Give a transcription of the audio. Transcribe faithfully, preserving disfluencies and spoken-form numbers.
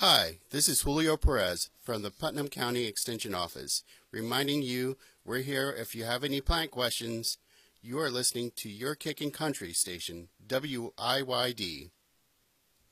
Hi, this is Julio Perez from the Putnam County Extension Office, reminding you we're here if you have any plant questions. You are listening to Your Kickin' Country station, W I Y D.